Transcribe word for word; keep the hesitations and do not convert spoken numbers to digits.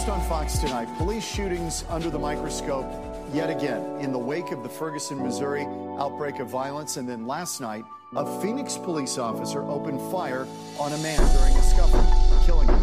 Next on Fox Tonight, police shootings under the microscope yet again in the wake of the Ferguson, Missouri outbreak of violence. And then last night, a Phoenix police officer opened fire on a man during a scuffle, killing him.